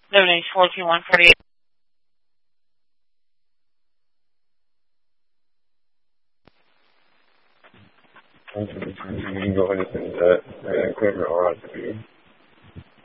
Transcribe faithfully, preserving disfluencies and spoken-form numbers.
Seven eight four two one forty eight. You can go ahead and send that, that equipment around to you.